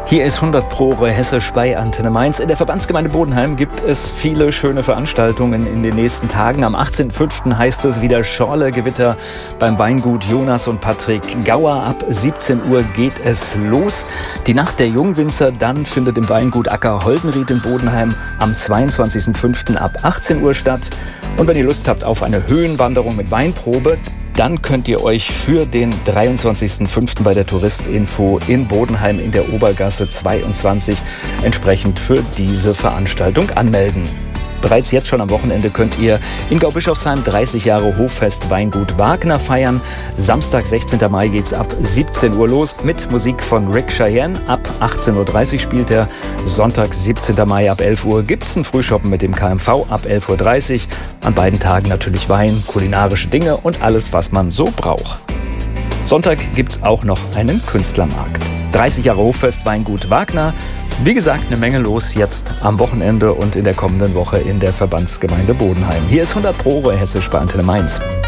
Hier ist 100 Pro Hessisch bei Antenne Mainz. In der Verbandsgemeinde Bodenheim gibt es viele schöne Veranstaltungen in den nächsten Tagen. Am 18.05. heißt es wieder Schorle-Gewitter beim Weingut Jonas und Patrick Gauer. Ab 17 Uhr geht es los. Die Nacht der Jungwinzer dann findet im Weingut Acker Holdenried in Bodenheim am 22.05. ab 18 Uhr statt. Und wenn ihr Lust habt auf eine Höhenwanderung mit Weinprobe, dann könnt ihr euch für den 23.05. bei der Touristinfo in Bodenheim in der Obergasse 22 entsprechend für diese Veranstaltung anmelden. Bereits jetzt schon am Wochenende könnt ihr in Gaubischofsheim 30 Jahre Hoffest Weingut Wagner feiern. Samstag, 16. Mai geht's ab 17 Uhr los mit Musik von Rick Cheyenne. Ab 18.30 Uhr spielt er. Sonntag, 17. Mai ab 11 Uhr gibt's ein Frühshoppen mit dem KMV ab 11.30 Uhr. An beiden Tagen natürlich Wein, kulinarische Dinge und alles, was man so braucht. Sonntag gibt's auch noch einen Künstlermarkt. 30 Jahre Hoffest Weingut Wagner. Wie gesagt, eine Menge los jetzt am Wochenende und in der kommenden Woche in der Verbandsgemeinde Bodenheim. Hier ist 100 Pro Hessisch bei Antenne Mainz.